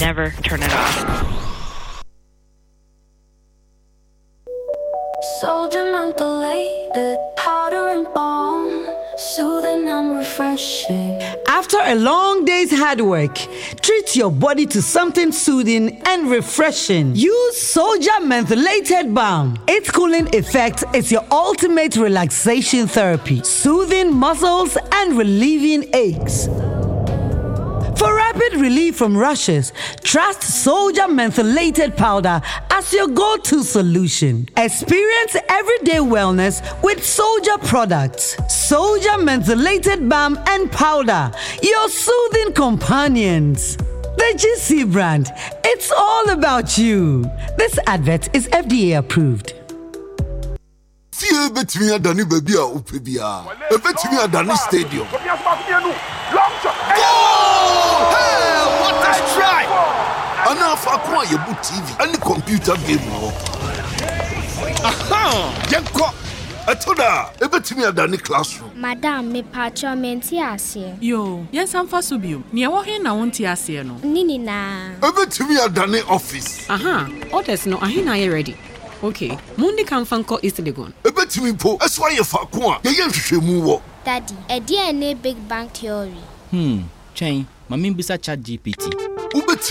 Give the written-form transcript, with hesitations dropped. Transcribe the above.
never turn it off. Soldier mentholated, powder and balm, soothing and refreshing. After a long day's hard work, treat your body to something soothing and refreshing. Use Soldier Mentholated Balm. Its cooling effect is your ultimate relaxation therapy, soothing muscles and relieving aches. For rapid relief from rashes, trust Soldier Mentholated Powder as your go-to solution. Experience everyday wellness with Soldier products. Soldier Mentholated Balm and Powder, your soothing companions. The GC brand, it's all about you. This advert is FDA approved. Fie betimi adani baby a opebia. E betimi adani stadium. Hey, what a strike! Ana fa kwa yebu TV, any computer game wo. Aha, yenko. Atoda, e betimi adani classroom. Madam, me patcho menti ase. Yo, yes am fasubio. Ni ewo he na wonti ase no. Nini na. E betimi adani office. Aha, orders no ahina ye ready. Okay, Mundi can fanko East Legon. E betimi po, eswa ye fa kwa, ye hwehwemu wo. Daddy, e dia ne big bang theory. Chain, mami bisa chat GPT. Ubetimi